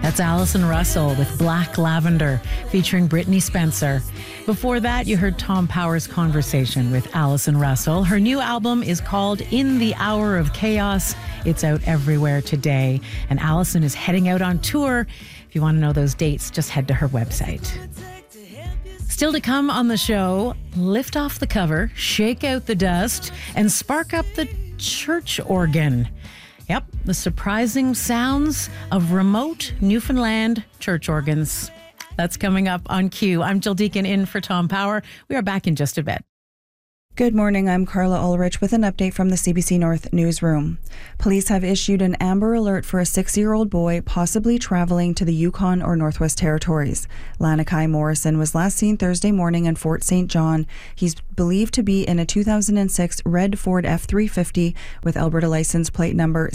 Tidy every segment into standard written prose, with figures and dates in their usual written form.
That's Alison Russell with Black Lavender, featuring Brittany Spencer. Before that, you heard Tom Power's conversation with Alison Russell. Her new album is called In the Hour of Chaos. It's out everywhere today. And Alison is heading out on tour. If you want to know those dates, just head to her website. Still to come on the show, lift off the cover, shake out the dust, and spark up the church organ. Yep, the surprising sounds of remote Newfoundland church organs. That's coming up on Q. I'm Jill Deacon in for Tom Power. We are back in just a bit. Good morning, I'm Carla Ulrich with an update from the CBC North newsroom. Police have issued an Amber Alert for a 6-year-old boy possibly traveling to the Yukon or Northwest Territories. Lanakai Morrison was last seen Thursday morning in Fort St. John. He's believed to be in a 2006 red Ford F-350 with Alberta license plate number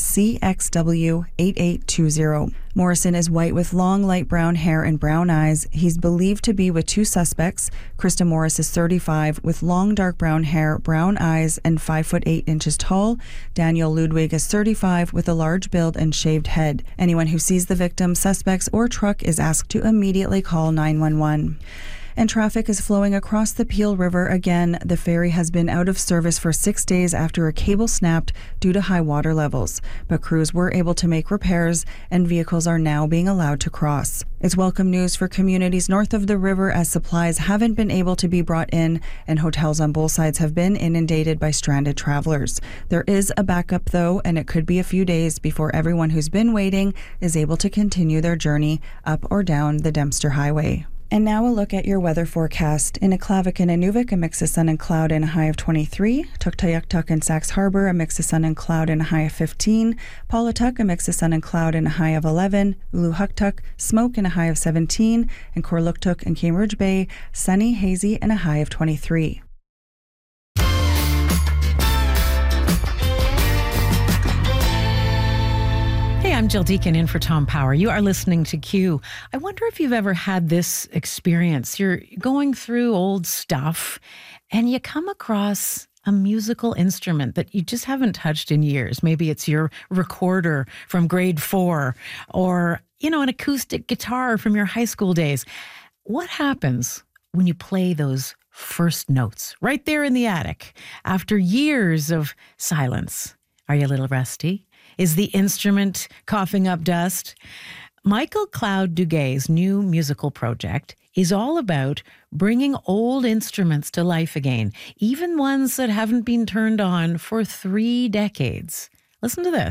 CXW8820. Morrison is white with long light brown hair and brown eyes. He's believed to be with 2 suspects. Krista Morris is 35 with long dark brown hair, brown eyes, and 5'8" tall. Daniel Ludwig is 35 with a large build and shaved head. Anyone who sees the victim, suspects, or truck is asked to immediately call 911. And traffic is flowing across the Peel River again. The ferry has been out of service for 6 days after a cable snapped due to high water levels. But crews were able to make repairs and vehicles are now being allowed to cross. It's welcome news for communities north of the river as supplies haven't been able to be brought in and hotels on both sides have been inundated by stranded travelers. There is a backup though, and it could be a few days before everyone who's been waiting is able to continue their journey up or down the Dempster Highway. And now a look at your weather forecast. In Aklavik and Inuvik, a mix of sun and cloud and a high of 23. Tuktoyaktuk and Sax Harbor, a mix of sun and cloud and a high of 15. Paulatuk, a mix of sun and cloud and a high of 11. Uluhuktuk, smoke and a high of 17. And Korluktuk and Cambridge Bay, sunny, hazy and a high of 23. Hey, I'm Jill Deacon in for Tom Power. You are listening to Q. I wonder if you've ever had this experience. You're going through old stuff and you come across a musical instrument that you just haven't touched in years. Maybe it's your recorder from grade 4 or, an acoustic guitar from your high school days. What happens when you play those first notes right there in the attic after years of silence? Are you a little rusty? Is the instrument coughing up dust? Michael Cloud Duguay's new musical project is all about bringing old instruments to life again, even ones that haven't been turned on for 3 decades. Listen to this.